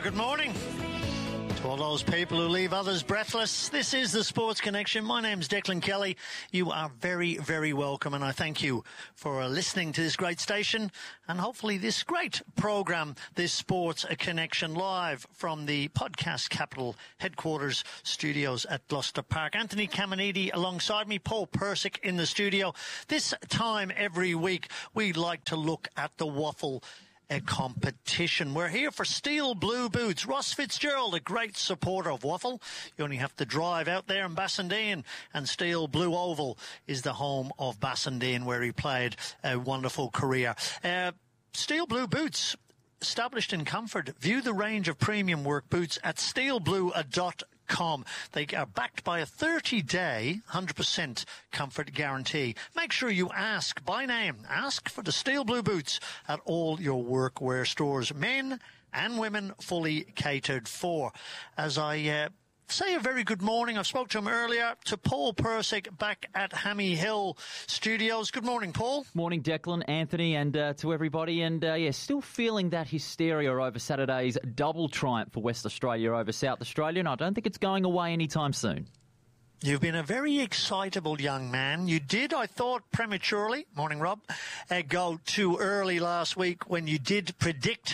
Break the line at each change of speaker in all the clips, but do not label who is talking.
good morning to all those people who leave others breathless. This is the Sports Connection. My name's Declan Kelly. You are very, very welcome, and I thank you for listening to this great station and hopefully this great program, this Sports Connection, live from the Podcast Capital headquarters studios at Gloucester Park. Anthony Caminiti alongside me, Paul Persick in the studio. This time every week, we like to look at the waffle competition. We're here for Steel Blue Boots. Ross Fitzgerald, a great supporter of waffle. You only have to drive out there in Bassendean, and Steel Blue Oval is the home of Bassendean, where he played a wonderful career. Steel Blue Boots, established in Comfort. View the range of premium work boots at steelblue.com. They are backed by a 30-day, 100% comfort guarantee. Make sure you ask by name. Ask for the Steel Blue Boots at all your workwear stores. Men and women fully catered for. As I say a very good morning. I spoke to him earlier, to Paul Persick back at Hammy Hill Studios. Good morning, Paul.
Morning, Declan, Anthony, and to everybody. And still feeling that hysteria over Saturday's double triumph for West Australia over South Australia, and I don't think it's going away anytime soon.
You've been a very excitable young man. You did, I thought, prematurely, morning Rob, go too early last week when you did predict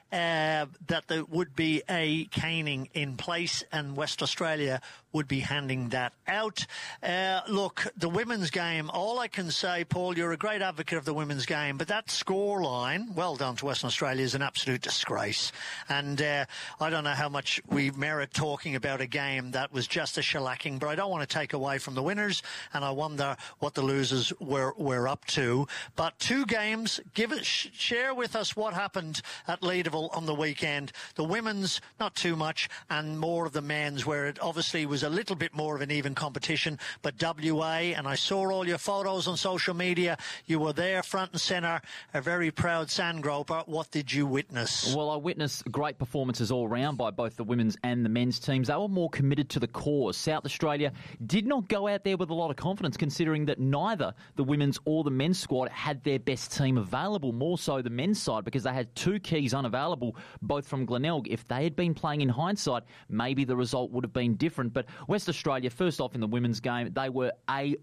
that there would be a caning in place and West Australia would be handing that out. Look, the women's game, all I can say, Paul, you're a great advocate of the women's game, but that scoreline, well done to Western Australia, is an absolute disgrace. And I don't know how much we merit talking about a game that was just a shellacking, but I don't want to take away from the winners, and I wonder what the losers were up to. But two games, share with us what happened at Leederville on the weekend. The women's, not too much, and more of the men's, where it obviously was a little bit more of an even competition. But WA, and I saw all your photos on social media, you were there front and centre, a very proud Sandgroper. What did you witness?
Well, I witnessed great performances all round by both the women's and the men's teams. They were more committed to the cause. South Australia did not go out there with a lot of confidence, considering that neither the women's or the men's squad had their best team available, more so the men's side, because they had two keys unavailable, both from Glenelg. If they had been playing in hindsight, maybe the result would have been different. But West Australia, first off in the women's game, they were A++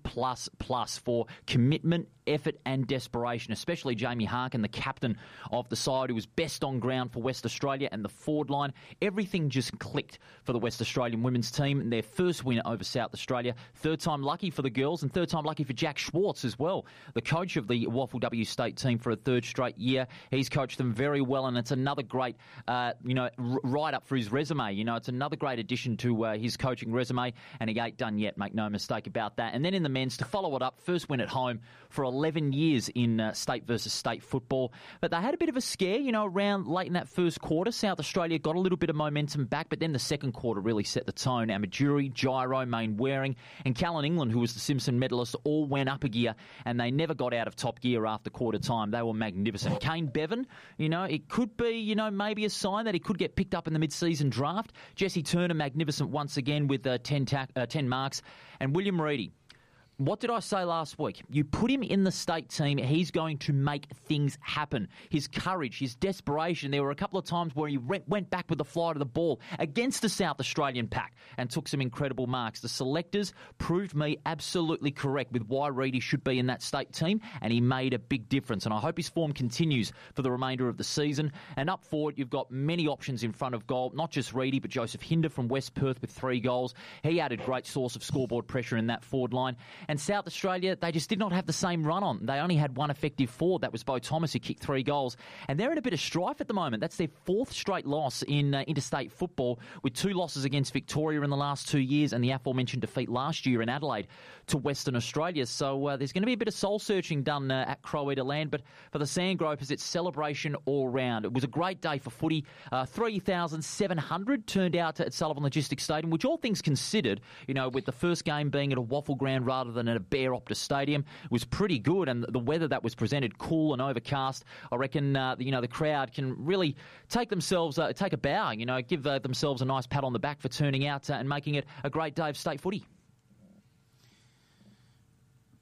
for commitment, effort and desperation, especially Jamie Harkin, the captain of the side, who was best on ground for West Australia, and the forward line. Everything just clicked for the West Australian women's team, and their first winner over South Australia. Third time lucky for the girls, and third time lucky for Jack Schwartz as well, the coach of the Waffle W State team for a third straight year. He's coached them very well, and it's another great write-up for his resume. It's another great addition to his coaching resume, and he ain't done yet, make no mistake about that. And then in the men's, to follow it up, first win at home for 11 years in state versus state football. But they had a bit of a scare, around late in that first quarter. South Australia got a little bit of momentum back, but then the second quarter really set the tone. Amaduri, Gyro, Main Waring, and Callan England, who was the Simpson medalist, all went up a gear, and they never got out of top gear after quarter time. They were magnificent. Kane Bevan, it could be, maybe a sign that he could get picked up in the mid-season draft. Jesse Turner, magnificent once again with 10 marks. And William Reedy. What did I say last week? You put him in the state team, he's going to make things happen. His courage, his desperation. There were a couple of times where he went back with the fly to the ball against the South Australian pack and took some incredible marks. The selectors proved me absolutely correct with why Reedy should be in that state team, and he made a big difference. And I hope his form continues for the remainder of the season. And up forward, you've got many options in front of goal, not just Reedy, but Joseph Hinder from West Perth with 3 goals. He added great source of scoreboard pressure in that forward line. And South Australia, they just did not have the same run on. They only had one effective forward. That was Beau Thomas, who kicked 3 goals. And they're in a bit of strife at the moment. That's their 4th straight loss in interstate football, with 2 losses against Victoria in the last 2 years and the aforementioned defeat last year in Adelaide to Western Australia. So there's going to be a bit of soul-searching done at Crow-Eater land. But for the Sandgropers, it's celebration all round. It was a great day for footy. 3,700 turned out at Sullivan Logistics Stadium, which, all things considered, with the first game being at a waffle ground rather than at a Bear Optus Stadium, was pretty good, and the weather that was presented, cool and overcast. I reckon the crowd can really take a bow, give themselves a nice pat on the back for turning out and making it a great day of state footy.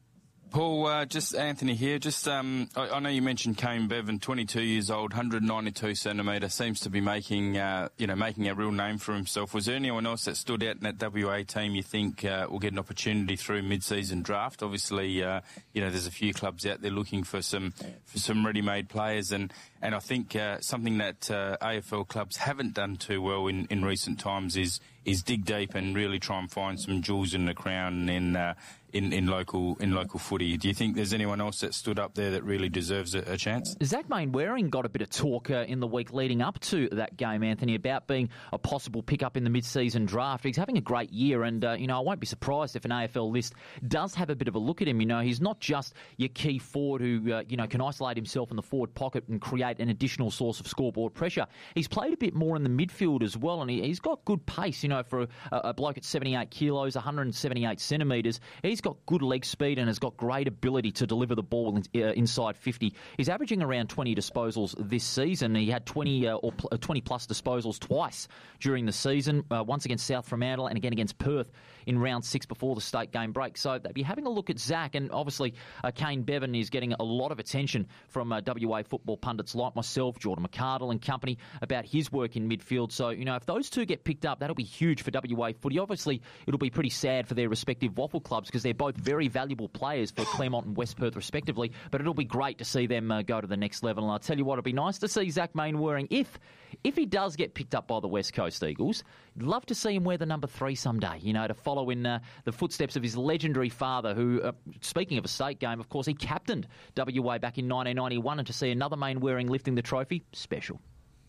Paul, just Anthony here. I know you mentioned Kane Bevan, 22 years old, 192 centimetre, seems to be making a real name for himself. Was there anyone else that stood out in that WA team you think will get an opportunity through mid-season draft? Obviously, there's a few clubs out there looking for some ready-made players, and I think something that AFL clubs haven't done too well in recent times is dig deep and really try and find some jewels in the crown in local footy. Do you think there's anyone else that stood up there that really deserves a chance?
Zach Mainwaring got a bit of talk in the week leading up to that game, Anthony, about being a possible pickup in the mid-season draft. He's having a great year, and I won't be surprised if an AFL list does have a bit of a look at him. He's not just your key forward who can isolate himself in the forward pocket and create an additional source of scoreboard pressure. He's played a bit more in the midfield as well, and he's got good pace. For a bloke at 78 kilos, 178 centimetres, he's got good leg speed and has got great ability to deliver the ball inside 50. He's averaging around 20 disposals this season. He had 20 plus disposals twice during the season, once against South Fremantle and again against Perth in round 6 before the state game break. So they'll be having a look at Zach, and obviously Kane Bevan is getting a lot of attention from WA football pundits like myself, Jordan McArdle and company, about his work in midfield. So, if those two get picked up, that'll be huge for WA footy. Obviously, it'll be pretty sad for their respective waffle clubs because they're both very valuable players for Claremont and West Perth respectively, but it'll be great to see them go to the next level. And I'll tell you what, it'll be nice to see Zach Mainwaring, if he does get picked up by the West Coast Eagles. Love to see him wear the number 3 someday, to follow in the footsteps of his legendary father who, speaking of a state game, of course, he captained WA back in 1991, and to see another Mainwaring lifting the trophy, special.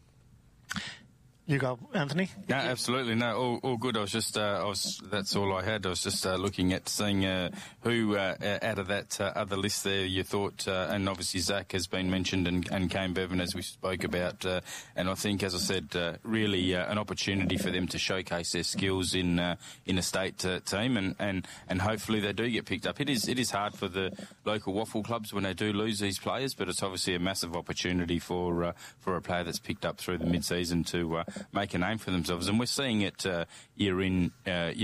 You go, Anthony.
No, absolutely. No, all good. That's all I had. I was just looking at seeing who out of that other list there you thought, and obviously Zach has been mentioned and Kane Bevan, as we spoke about, and I think, as I said, really an opportunity for them to showcase their skills in a state team, and hopefully they do get picked up. It is hard for the local waffle clubs when they do lose these players, but it's obviously a massive opportunity for a player that's picked up through the mid-season to make a name for themselves. And we're seeing it year in,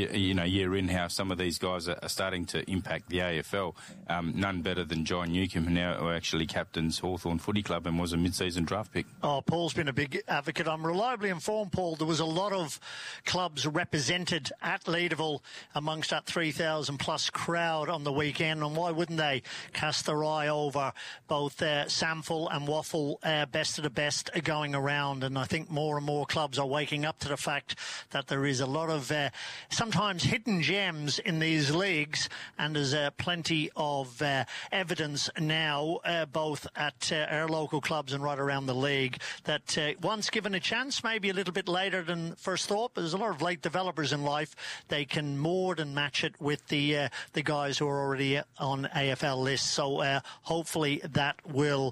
how some of these guys are starting to impact the AFL. None better than John Newcombe, who actually captains Hawthorn Footy Club and was a mid-season draft pick.
Oh, Paul's been a big advocate. I'm reliably informed, Paul, there was a lot of clubs represented at Leederville amongst that 3,000-plus crowd on the weekend, and why wouldn't they cast their eye over both Sample and Waffle, best of the best going around. And I think more and more clubs are waking up to the fact that there is a lot of sometimes hidden gems in these leagues, and there's plenty of evidence now, both at our local clubs and right around the league, that once given a chance, maybe a little bit later than first thought, but there's a lot of late developers in life, they can more than match it with the guys who are already on AFL lists. So hopefully that will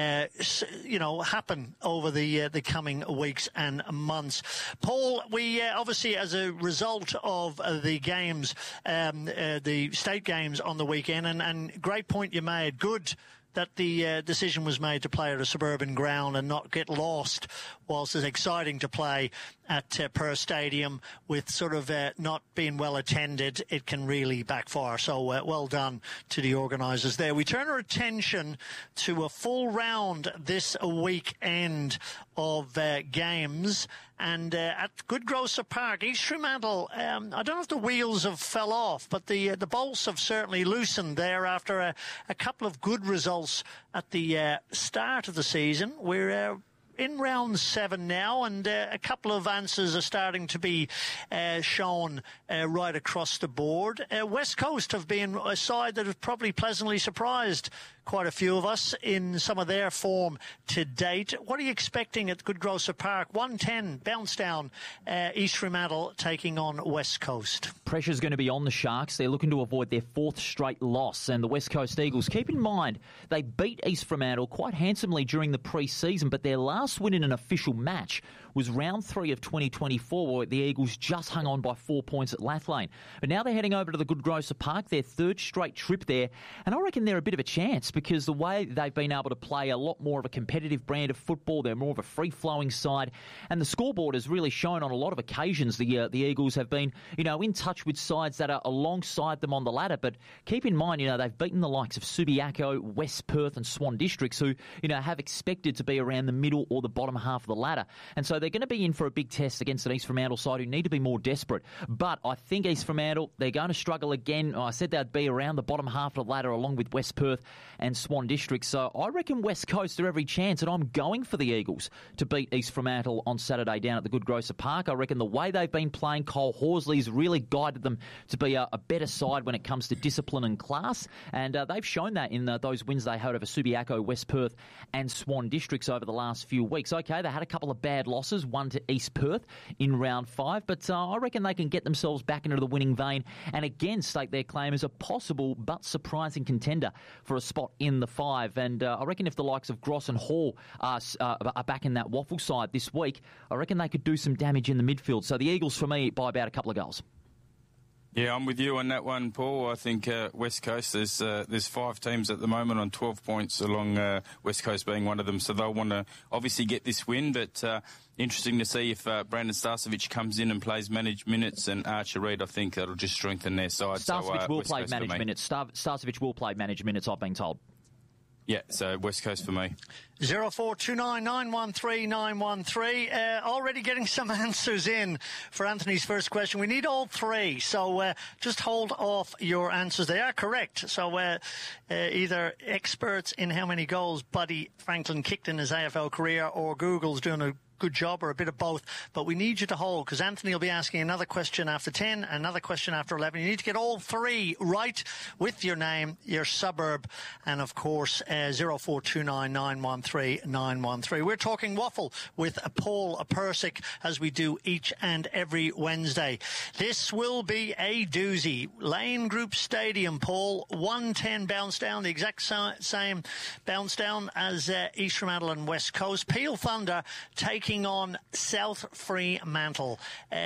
happen over the coming weeks and months. Paul, we obviously, as a result of the games, the state games on the weekend, and great point you made, good that the decision was made to play at a suburban ground and not get lost, whilst it's exciting to play at Perth Stadium with sort of not being well attended. It can really backfire. So well done to the organisers there. We turn our attention to a full round this weekend of games. And at Goodgrocer Park, East Fremantle, I don't know if the wheels have fell off, but the bolts have certainly loosened there after a couple of good results at the start of the season. We're in round 7 now, and a couple of answers are starting to be shown right across the board. West Coast have been a side that have probably pleasantly surprised quite a few of us in some of their form to date. What are you expecting at Goodgrocer Park? 110 bounce down, East Fremantle taking on West Coast.
Pressure's going to be on the Sharks. They're looking to avoid their 4th straight loss, and the West Coast Eagles, keep in mind, they beat East Fremantle quite handsomely during the pre-season, but their last win in an official match was round 3 of 2024, where the Eagles just hung on by 4 points at Lathlane. But now they're heading over to the Goodgrocer Park, their 3rd straight trip there, and I reckon they're a bit of a chance, because the way they've been able to play a lot more of a competitive brand of football, they're more of a free-flowing side, and the scoreboard has really shown on a lot of occasions the Eagles have been, in touch with sides that are alongside them on the ladder. But keep in mind, they've beaten the likes of Subiaco, West Perth and Swan Districts, who, have expected to be around the middle or the bottom half of the ladder. And so they're going to be in for a big test against an East Fremantle side who need to be more desperate. But I think East Fremantle, they're going to struggle again. I said they'd be around the bottom half of the ladder along with West Perth and Swan Districts. So I reckon West Coast are every chance, and I'm going for the Eagles to beat East Fremantle on Saturday down at the Good Grocer Park. I reckon the way they've been playing, Cole Horsley's really guided them to be a better side when it comes to discipline and class, and they've shown that in those wins they had over Subiaco, West Perth and Swan Districts over the last few weeks. Okay, they had a couple of bad losses, one to East Perth in round 5, but I reckon they can get themselves back into the winning vein and again stake their claim as a possible but surprising contender for a spot in the 5. And I reckon if the likes of Gross and Hall are back in that waffle side this week, I reckon they could do some damage in the midfield. So the Eagles, for me, by about a couple of goals.
Yeah, I'm with you on that one, Paul. I think West Coast, there's 5 teams at the moment on 12 points, along West Coast being one of them. So they'll want to obviously get this win, but interesting to see if Brandon Starcevic comes in and plays managed minutes, and Archer Reid, I think that'll just strengthen their side.
Starcevic will play managed minutes. Starcevic will play managed minutes, I've been told.
Yeah, so West Coast for me.
0429 913 913. Already getting some answers in for Anthony's first question. We need all 3, so just hold off your answers. They are correct. So either experts in how many goals Buddy Franklin kicked in his AFL career, or Google's doing a good job, or a bit of both. But we need you to hold, because Anthony will be asking another question after 10, another question after 11. You need to get all 3 right with your name, your suburb, and of course 0429 913 913. We're talking waffle with Paul Persick, as we do each and every Wednesday. This will be a doozy. Lane Group Stadium, Paul, 110 bounce down, the exact same bounce down as East Fremantle and West Coast. Peel Thunder taking on South Fremantle.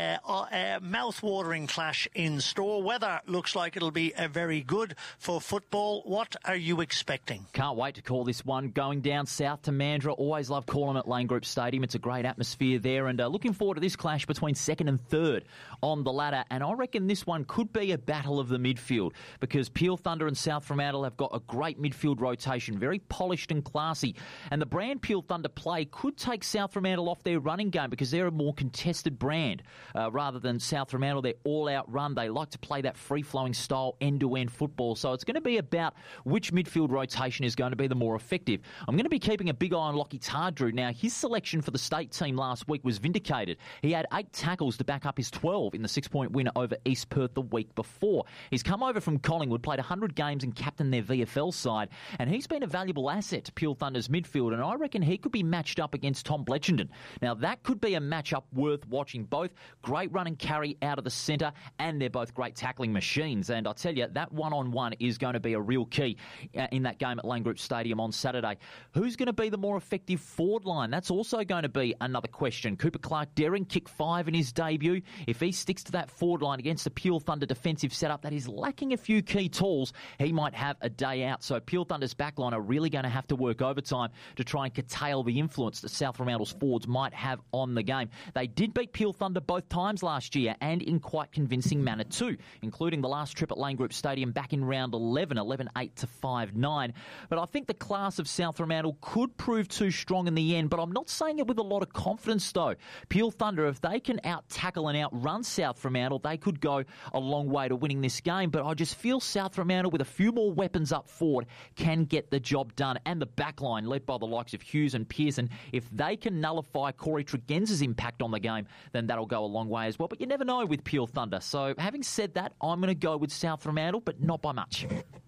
Mouth-watering clash in store. Weather looks like it'll be very good for football. What are you expecting?
Can't wait to call this one. Going down south to Mandurah. Always love calling it Lane Group Stadium. It's a great atmosphere there, and looking forward to this clash between 2nd and 3rd on the ladder. And I reckon this one could be a battle of the midfield, because Peel Thunder and South Fremantle have got a great midfield rotation, very polished and classy. And the brand Peel Thunder play could take South Fremantle off their running game, because they're a more contested brand rather than South Fremantle. They're all-out run. They like to play that free-flowing style, end-to-end football. So it's going to be about which midfield rotation is going to be the more effective. I'm going to be keeping a big eye on Lockie Tardrew. Now, his selection for the state team last week was vindicated. He had 8 tackles to back up his 12 in the 6-point win over East Perth the week before. He's come over from Collingwood, played 100 games and captained their VFL side, and he's been a valuable asset to Peel Thunder's midfield, and I reckon he could be matched up against Tom Bletchenden. Now, that could be a matchup worth watching. Both great run and carry out of the centre, and they're both great tackling machines. And I tell you, that one-on-one is going to be a real key in that game at Lane Group Stadium on Saturday. Who's going to be the more effective forward line? That's also going to be another question. Cooper Clark-Derring kicked 5 in his debut. If he sticks to that forward line against the Peel Thunder defensive setup that is lacking a few key tools, he might have a day out. So Peel Thunder's backline are really going to have to work overtime to try and curtail the influence that South Fremantle's forwards might have on the game. They did beat Peel Thunder both times last year, and in quite convincing manner too, including the last trip at Lane Group Stadium back in round 11-8 to 5-9. But I think the class of South Fremantle could prove too strong in the end, but I'm not saying it with a lot of confidence though. Peel Thunder, if they can out-tackle and outrun South Fremantle, they could go a long way to winning this game, but I just feel South Fremantle, with a few more weapons up forward, can get the job done. And the backline, led by the likes of Hughes and Pearson, if they can nullify Corey Tregenz's impact on the game, then that'll go a long way as well. But you never know with Peel Thunder. So having said that, I'm going to go with South Fremantle, but not by much.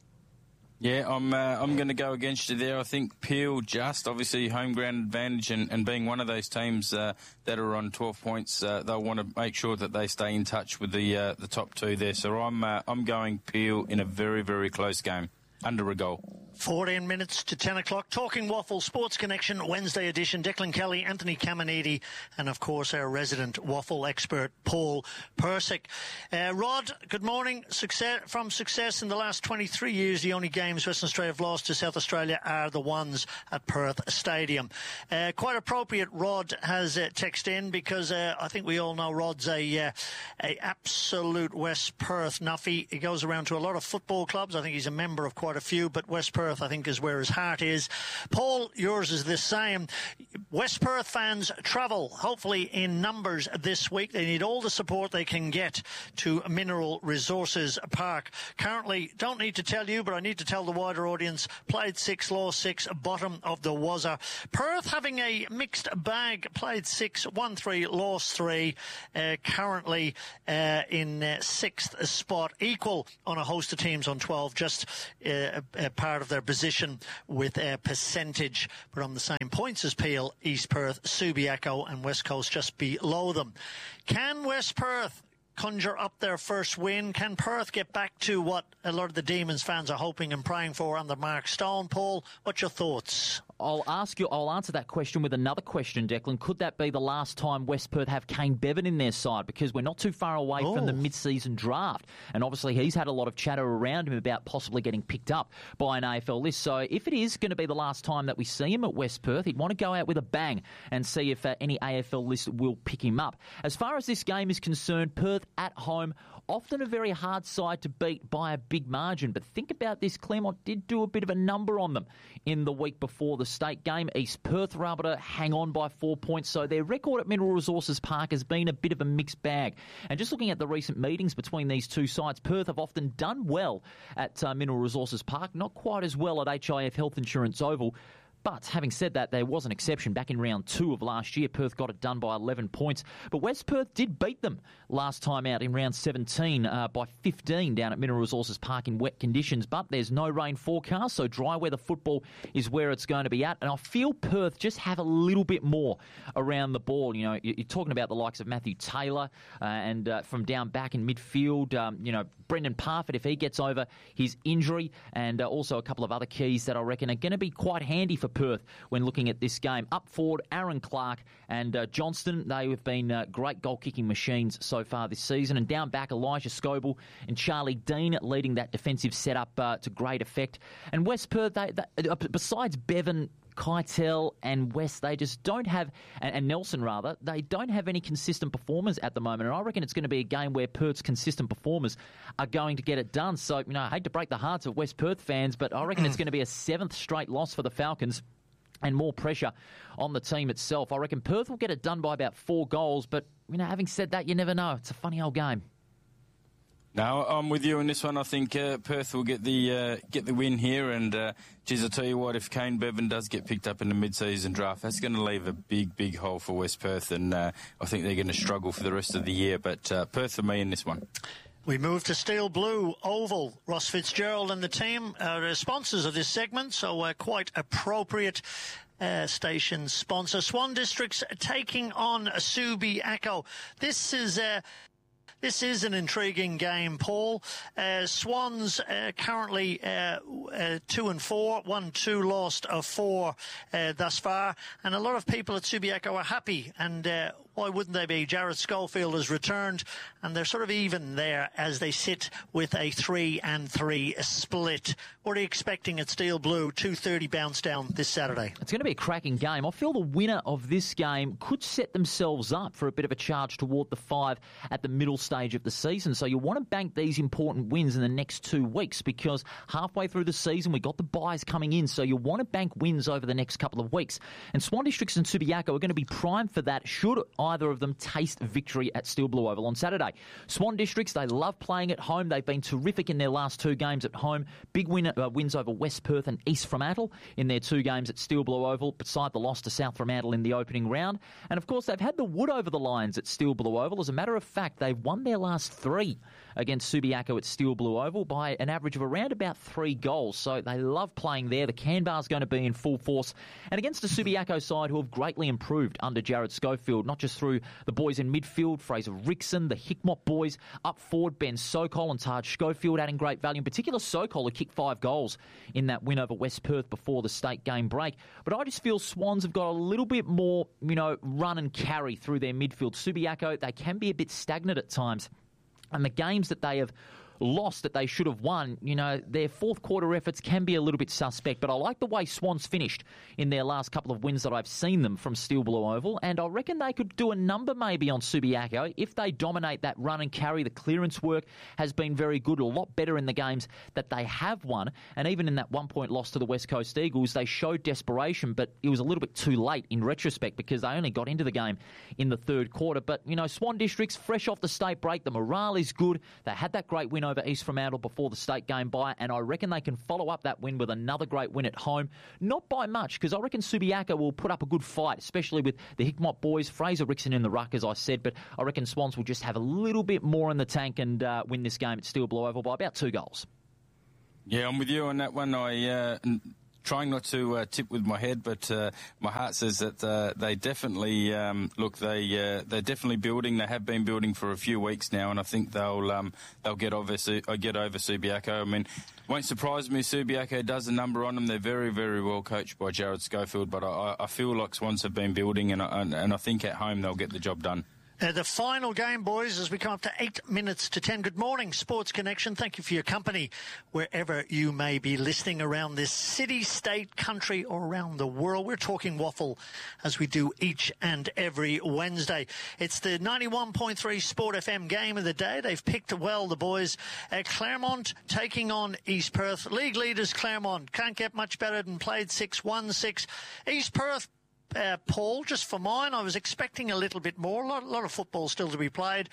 Yeah, I'm going to go against you there. I think Peel, just obviously home ground advantage, and being one of those teams that are on 12 points, they'll want to make sure that they stay in touch with the top 2 there. So I'm going Peel in a very, very close game. under a goal.
14 minutes to 10 o'clock. Talking Waffle Sports Connection Wednesday edition. Declan Kelly, Anthony Caminiti, and of course our resident waffle expert Paul Persick. Rod, good morning. From success in the last 23 years, the only games Western Australia have lost to South Australia are the ones at Perth Stadium. Quite appropriate, Rod has texted in because I think we all know Rod's a absolute West Perth nuffy. He goes around to a lot of football clubs. I think he's a member of quite a few, but West Perth, I think, is where his heart is. Paul, yours is the same. West Perth fans travel, hopefully in numbers this week. They need all the support they can get to Mineral Resources Park. Currently, don't need to tell you, but I need to tell the wider audience, played 6, lost 6, bottom of the Wazza. Perth having a mixed bag, played 6, won 3, lost 3, currently in 6th spot, equal on a host of teams on 12, just a part of their position with a percentage, but on the same points as Peel, East Perth, Subiaco and West Coast just below them. Can West Perth conjure up their first win? Can Perth get back to what a lot of the Demons fans are hoping and praying for under Mark Stone? Paul, what's your thoughts?
I'll answer that question with another question, Declan. Could that be the last time West Perth have Kane Bevan in their side? Because we're not too far away from the mid-season draft. And obviously he's had a lot of chatter around him about possibly getting picked up by an AFL list. So if it is going to be the last time that we see him at West Perth, he'd want to go out with a bang and see if any AFL list will pick him up. As far as this game is concerned, Perth at home, often a very hard side to beat by a big margin. But think about this, Claremont did do a bit of a number on them in the week before the state game. East Perth were able to hang on by 4 points, so their record at Mineral Resources Park has been a bit of a mixed bag. And just looking at the recent meetings between these two sides, Perth have often done well at Mineral Resources Park, not quite as well at HIF Health Insurance Oval. But having said that, there was an exception. Back in round 2 of last year, Perth got it done by 11 points. But West Perth did beat them last time out in round 17 by 15 down at Mineral Resources Park in wet conditions. But there's no rain forecast, so dry weather football is where it's going to be at. And I feel Perth just have a little bit more around the ball. You know, you're talking about the likes of Matthew Taylor and from down back in midfield, Brendan Parfitt, if he gets over his injury, and also a couple of other keys that I reckon are going to be quite handy for Perth when looking at this game. Up forward, Aaron Clark and Johnston. They have been great goal-kicking machines so far this season. And down back, Elijah Scoble and Charlie Dean leading that defensive setup to great effect. And West Perth, they besides Bevan, Keitel and West, they just don't have, and Nelson rather, they don't have any consistent performers at the moment. And I reckon it's going to be a game where Perth's consistent performers are going to get it done. So, I hate to break the hearts of West Perth fans, but I reckon it's going to be a 7th straight loss for the Falcons and more pressure on the team itself. I reckon Perth will get it done by about 4 goals, but, having said that, you never know. It's a funny old game.
No, I'm with you on this one. I think Perth will get the win here. And, geez, I'll tell you what, if Kane Bevan does get picked up in the mid-season draft, that's going to leave a big, big hole for West Perth. And I think they're going to struggle for the rest of the year. But Perth for me in this one.
We move to Steel Blue Oval. Ross Fitzgerald and the team are sponsors of this segment, so quite appropriate. Station sponsor. Swan Districts taking on Subiaco. This is an intriguing game, Paul. Swans currently 2-4, 1-2, lost 4 thus far, and a lot of people at Subiaco are happy, and why wouldn't they be? Jared Schofield has returned, and they're sort of even there as they sit with a 3-3 split. What are you expecting at Steel Blue? 2:30 bounce down this Saturday.
It's going to be a cracking game. I feel the winner of this game could set themselves up for a bit of a charge toward the 5 at the middle stage of the season. So you want to bank these important wins in the next 2 weeks, because halfway through the season we got the buys coming in. So you want to bank wins over the next couple of weeks. And Swan Districts and Subiaco are going to be primed for that should either of them taste victory at Steel Blue Oval on Saturday. Swan Districts, they love playing at home. They've been terrific in their last 2 games at home. Big wins over West Perth and East Fremantle in their 2 games at Steel Blue Oval, beside the loss to South Fremantle in the opening round. And of course, they've had the wood over the Lions at Steel Blue Oval. As a matter of fact, they've won their last 3 against Subiaco at Steel Blue Oval by an average of around about 3 goals. So they love playing there. The Canberra's going to be in full force. And against a Subiaco side who have greatly improved under Jared Schofield, not just through the boys in midfield, Fraser Rickson, the Hickmott boys. Up forward, Ben Sokol and Taj Schofield adding great value. In particular, Sokol, who kicked 5 goals in that win over West Perth before the state game break. But I just feel Swans have got a little bit more, run and carry through their midfield. Subiaco, they can be a bit stagnant at times. And the games that they have lost that they should have won, their fourth quarter efforts can be a little bit suspect, but I like the way Swans finished in their last couple of wins that I've seen them from Steel Blue Oval, and I reckon they could do a number maybe on Subiaco if they dominate that run and carry. The clearance work has been very good, a lot better in the games that they have won, and even in that 1-point loss to the West Coast Eagles, they showed desperation, but it was a little bit too late in retrospect because they only got into the game in the third quarter. But, Swan Districts, fresh off the state break, the morale is good. They had that great win over East Fremantle before the state game bye, and I reckon they can follow up that win with another great win at home. Not by much, because I reckon Subiaco will put up a good fight, especially with the Hickmott boys, Fraser Rickson in the ruck, as I said, but I reckon Swans will just have a little bit more in the tank and win this game at Steel Blue Oval by about 2 goals.
Yeah, I'm with you on that one. Trying not to tip with my head, but my heart says that they definitely they're definitely building. They have been building for a few weeks now, and I think they'll get over Subiaco. I mean, won't surprise me if Subiaco does a number on them. They're very, very well coached by Jared Schofield, but I feel like Swans have been building, and I think at home they'll get the job done.
The final game, boys, as we come up to 8 minutes to 10. Good morning, Sports Connection. Thank you for your company wherever you may be listening around this city, state, country, or around the world. We're talking waffle as we do each and every Wednesday. It's the 91.3 Sport FM game of the day. They've picked well, the boys. Claremont taking on East Perth. League leaders Claremont can't get much better than played 6-1-6. East Perth, Paul, just for mine, I was expecting a little bit more. A lot of football still to be played.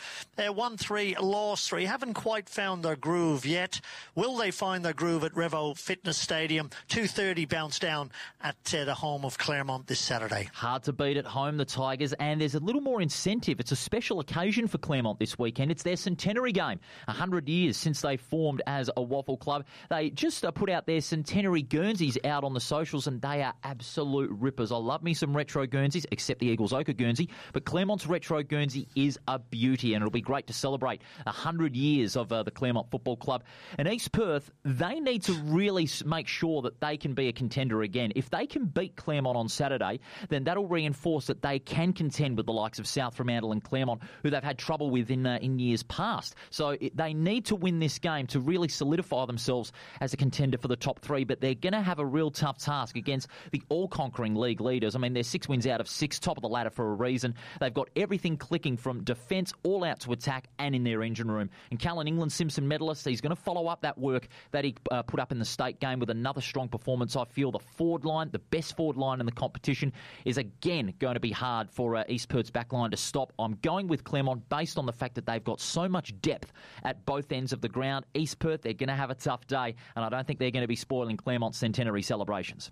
1-3, lost 3. Haven't quite found their groove yet. Will they find their groove at Revo Fitness Stadium? 2:30 bounce down at the home of Claremont this Saturday.
Hard to beat at home, the Tigers, and there's a little more incentive. It's a special occasion for Claremont this weekend. It's their centenary game. 100 years since they formed as a waffle club. They just put out their centenary Guernseys out on the socials, and they are absolute rippers. I love me some retro Guernseys, except the Eagles Ochre Guernsey, but Claremont's retro Guernsey is a beauty, and it'll be great to celebrate 100 years of the Claremont Football Club. And East Perth, they need to really make sure that they can be a contender again. If they can beat Claremont on Saturday, then that'll reinforce that they can contend with the likes of South Fremantle and Claremont, who they've had trouble with in years past. So they need to win this game to really solidify themselves as a contender for the top 3, but they're going to have a real tough task against the all-conquering league leaders. I mean, they're 6 wins out of 6, top of the ladder for a reason. They've got everything clicking from defence all out to attack and in their engine room. And Callan England, Simpson medalist, he's going to follow up that work that he put up in the state game with another strong performance. I feel the forward line, the best forward line in the competition, is again going to be hard for East Perth's backline to stop. I'm going with Claremont based on the fact that they've got so much depth at both ends of the ground. East Perth, they're going to have a tough day, and I don't think they're going to be spoiling Claremont's centenary celebrations.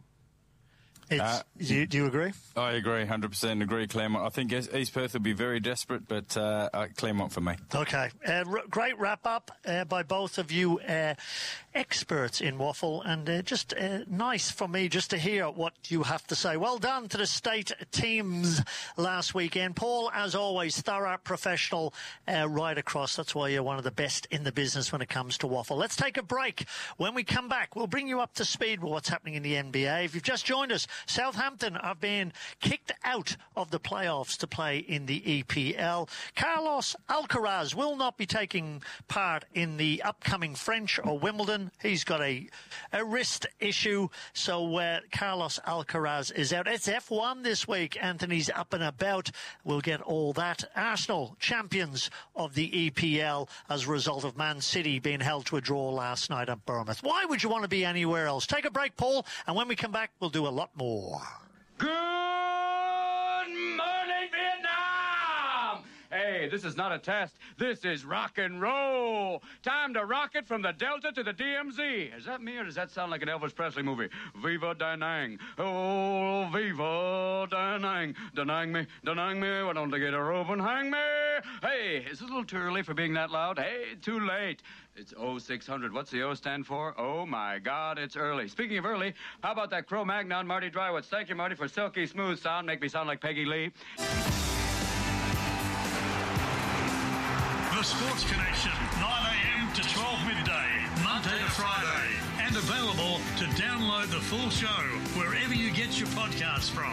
Do you agree?
I agree, 100% agree, Claremont. I think East Perth will be very desperate, but Claremont for me.
Okay. Great wrap-up by both of you experts in waffle, and just nice for me just to hear what you have to say. Well done to the state teams last weekend. Paul, as always, thorough, professional, right across. That's why you're one of the best in the business when it comes to waffle. Let's take a break. When we come back, we'll bring you up to speed with what's happening in the NBA. If you've just joined us, Southampton have been kicked out of the playoffs to play in the EPL. Carlos Alcaraz will not be taking part in the upcoming French or Wimbledon. He's got a wrist issue, so Carlos Alcaraz is out. It's F1 this week. Anthony's up and about. We'll get all that. Arsenal, champions of the EPL as a result of Man City being held to a draw last night at Bournemouth. Why would you want to be anywhere else? Take a break, Paul, and when we come back, we'll do a lot more.
Good morning, Vietnam! Hey, this is not a test. This is rock and roll. Time to rock it from the Delta to the DMZ. Is that me, or does that sound like an Elvis Presley movie? Viva Da Nang. Oh, Viva Da Nang. Da Nang me, why don't they get a rope and hang me? Hey, is it a little too early for being that loud? Hey, too late. It's 0600. What's the O stand for? Oh, my God, it's early. Speaking of early, how about that Cro-Magnon, Marty Drywitz? Thank you, Marty, for silky smooth sound. Make me sound like Peggy Lee.
The Sports Connection, 9am to 12 midday, Monday to Friday. And available to download the full show wherever you get your podcasts from.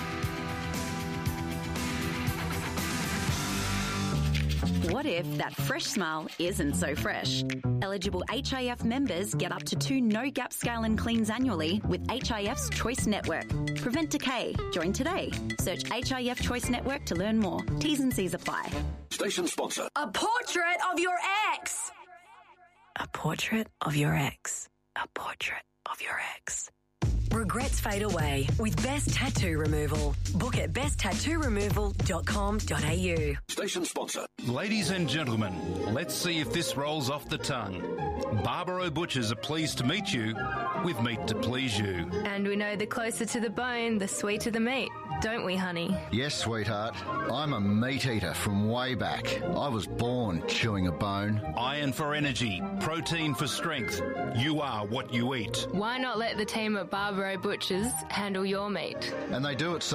What if that fresh smile isn't so fresh? Eligible HIF members get up to 2 no-gap scale and cleans annually with HIF's Choice Network. Prevent decay. Join today. Search HIF Choice Network to learn more. T's and C's apply.
Station sponsor.
A portrait of your ex.
A portrait of your ex. A portrait of your ex.
Regrets fade away with Best Tattoo Removal. Book at besttattooremoval.com.au.
Station sponsor.
Ladies and gentlemen, let's see if this rolls off the tongue. Barbaro Butchers are pleased to meet you with meat to please you.
And we know the closer to the bone, the sweeter the meat, don't we, honey?
Yes, sweetheart. I'm a meat eater from way back. I was born chewing a bone.
Iron for energy, protein for strength. You are what you eat.
Why not let the team at Barbaro Butchers handle your meat?
And they do it so